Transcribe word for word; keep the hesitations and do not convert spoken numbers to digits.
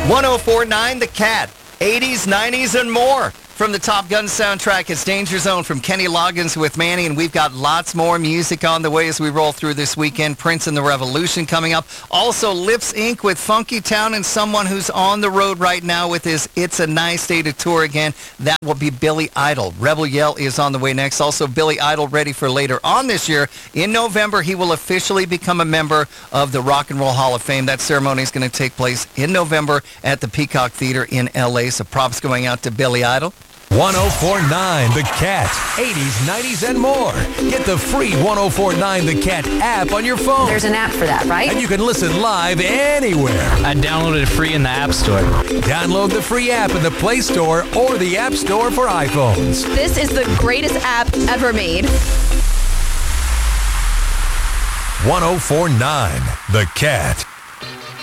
one oh four point nine The Cat, eighties, nineties, and more. From the Top Gun soundtrack, it's Danger Zone from Kenny Loggins with Manny, and we've got lots more music on the way as we roll through this weekend. Prince and the Revolution coming up. Also, Lips Incorporated with Funky Town and someone who's on the road right now with his It's a Nice Day to tour again. That will be Billy Idol. Rebel Yell is on the way next. Also, Billy Idol ready for later on this year. In November, he will officially become a member of the Rock and Roll Hall of Fame. That ceremony is going to take place in November at the Peacock Theater in L A. So props going out to Billy Idol. one oh four point nine The Cat, eighties, nineties, and more. Get the free one oh four point nine The Cat app on your phone. There's an app for that, right? And you can listen live anywhere. I downloaded it free in the App Store. Download the free app in the Play Store or the App Store for iPhones. This is the greatest app ever made. one oh four point nine The Cat.